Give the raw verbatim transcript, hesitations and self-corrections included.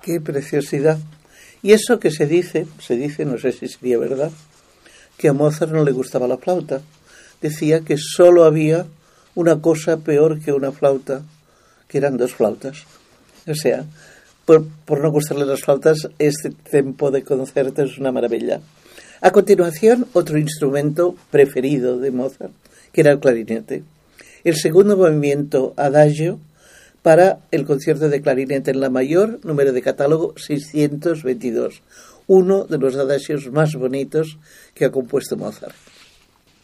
Qué preciosidad. Y eso que se dice, se dice, no sé si sería verdad, que a Mozart no le gustaba la flauta. Decía que solo había una cosa peor que una flauta, que eran dos flautas. O sea, por, por no gustarle las flautas, este tempo de concierto es una maravilla. A continuación, otro instrumento preferido de Mozart, que era el clarinete. El segundo movimiento, Adagio, para el concierto de clarinete en la mayor, número de catálogo seiscientos veintidós, uno de los adagios más bonitos que ha compuesto Mozart.